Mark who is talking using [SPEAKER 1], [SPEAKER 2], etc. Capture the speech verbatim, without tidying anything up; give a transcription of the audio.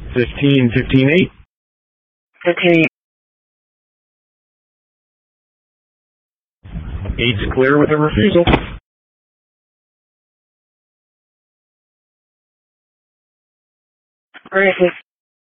[SPEAKER 1] Fifteen, fifteen, eight.
[SPEAKER 2] Fifteen.
[SPEAKER 1] Eight's clear with a refusal.
[SPEAKER 2] Gracious.